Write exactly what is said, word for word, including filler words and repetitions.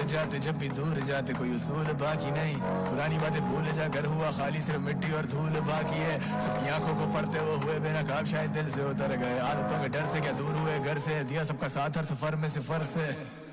जाते जब भी दूर जाते, कोई उसूल बाकी नहीं, पुरानी बातें भूल जा, घर हुआ खाली सिर्फ मिट्टी और धूल बाकी है। सबकी आंखों को पढ़ते वो हुए बेनकाब शायद दिल से उतर गए, आदतों के डर से क्या दूर हुए घर से, दिया सबका साथ हर सफर में सिफर से।